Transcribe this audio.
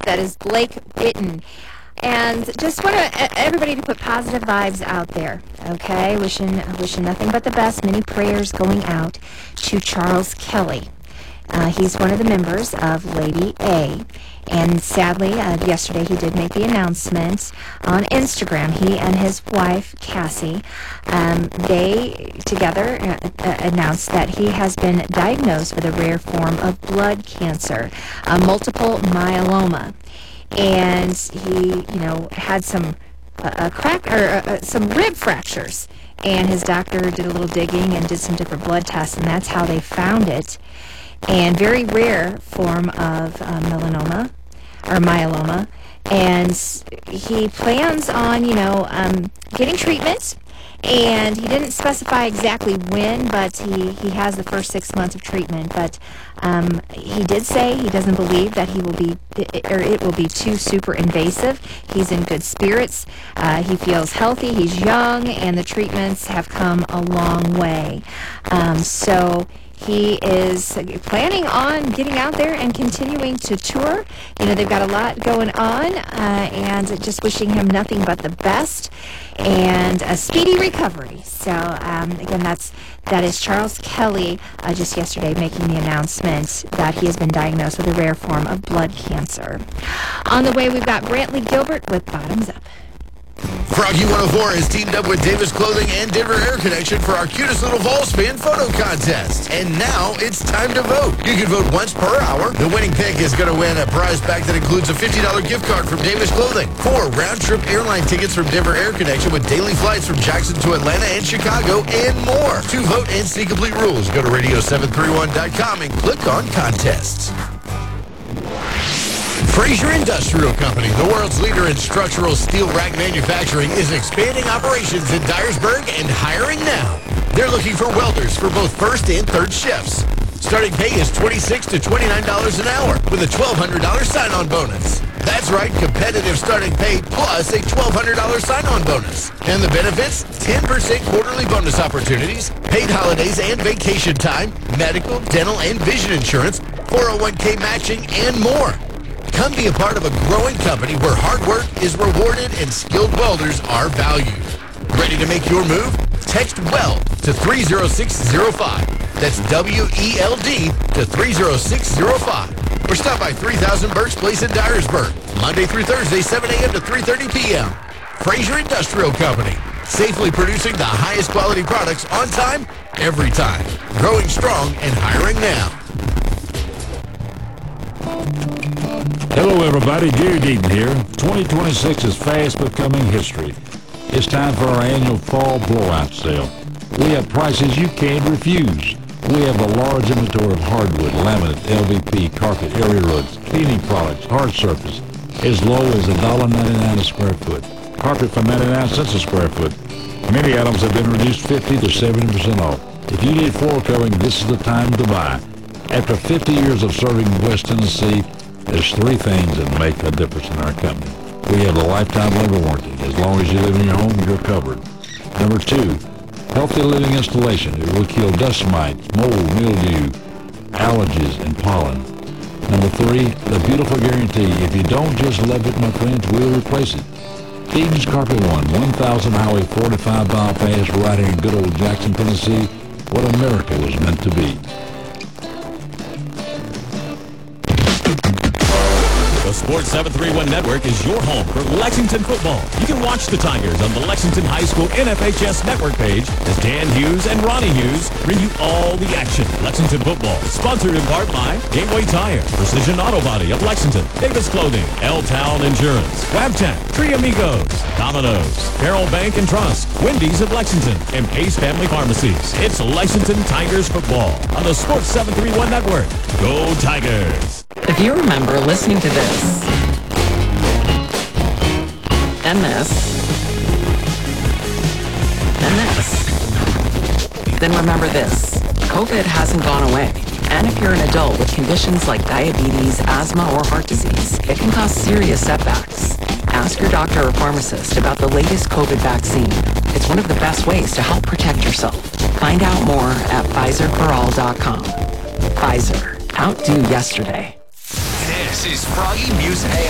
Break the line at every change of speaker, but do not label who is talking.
That is Blake Bitten. And just want everybody to put positive vibes out there, okay? Wishing nothing but the best. Many prayers going out to Charles Kelly. He's one of the members of Lady A. And sadly, yesterday he did make the announcement on Instagram. He and his wife, Cassie, they together announced that he has been diagnosed with a rare form of blood cancer, multiple myeloma. And he, had some some rib fractures. And his doctor did a little digging and did some different blood tests, and that's how they found it. And very rare form of melanoma or myeloma. And he plans on, getting treatment. And he didn't specify exactly when, but he has the first 6 months of treatment. But he did say he doesn't believe that it will be too super invasive. He's in good spirits. He feels healthy. He's young, and the treatments have come a long way. So he is planning on getting out there and continuing to tour. They've got a lot going on, and just wishing him nothing but the best and a speedy recovery. So, again, that is Charles Kelly just yesterday making the announcement that he has been diagnosed with a rare form of blood cancer. On the way, we've got Brantley Gilbert with Bottoms Up.
Froggy 104 has teamed up with Davis Clothing and Denver Air Connection for our cutest little Volspan photo contest. And now it's time to vote. You can vote once per hour. The winning pick is going to win a prize pack that includes a $50 gift card from Davis Clothing, 4 round-trip airline tickets from Denver Air Connection with daily flights from Jackson to Atlanta and Chicago, and more. To vote and see complete rules, go to radio731.com and click on contests. Fraser Industrial Company, the world's leader in structural steel rack manufacturing, is expanding operations in Dyersburg and hiring now. They're looking for welders for both first and third shifts. Starting pay is $26 to $29 an hour with a $1,200 sign-on bonus. That's right, competitive starting pay plus a $1,200 sign-on bonus. And the benefits? 10% quarterly bonus opportunities, paid holidays and vacation time, medical, dental, and vision insurance, 401k matching, and more. Come be a part of a growing company where hard work is rewarded and skilled welders are valued. Ready to make your move? Text WELD to 30605. That's WELD to 30605. Or stop by 3000 Birch Place in Dyersburg, Monday through Thursday, 7 a.m. to 3:30 p.m. Fraser Industrial Company, safely producing the highest quality products on time, every time. Growing strong and hiring now.
Hello everybody, Gary Deaton here. 2026 is fast becoming history. It's time for our annual fall blowout sale. We have prices you can't refuse. We have a large inventory of hardwood, laminate, LVP, carpet, area rugs, cleaning products, hard surface, as low as $1.99 a square foot. Carpet for 99 cents a square foot. Many items have been reduced 50 to 70% off. If you need floor covering, this is the time to buy. After 50 years of serving West Tennessee, there's 3 things that make a difference in our company. We have a lifetime labor warranty. As long as you live in your home, you're covered. Number 2, healthy living installation. It will kill dust mites, mold, mildew, allergies, and pollen. Number 3, the beautiful guarantee. If you don't just love it, my friends, we'll replace it. Eden's Carpet One, 1000 Highway 45 bypass, right here in good old Jackson, Tennessee. What America was meant to be.
The Sports 731 Network is your home for Lexington football. You can watch the Tigers on the Lexington High School NFHS network page as Dan Hughes and Ronnie Hughes bring you all the action. Lexington football, sponsored in part by Gateway Tire, Precision Auto Body of Lexington, Davis Clothing, L-Town Insurance, Wabtec, Three Amigos, Domino's, Carroll Bank and Trust, Wendy's of Lexington, and Pace Family Pharmacies. It's Lexington Tigers football on the Sports 731 Network. Go Tigers!
If you remember listening to this, and this, and this, then remember this. COVID hasn't gone away. And if you're an adult with conditions like diabetes, asthma, or heart disease, it can cause serious setbacks. Ask your doctor or pharmacist about the latest COVID vaccine. It's one of the best ways to help protect yourself. Find out more at PfizerForAll.com. Pfizer. Outdo yesterday.
This is Froggy Music.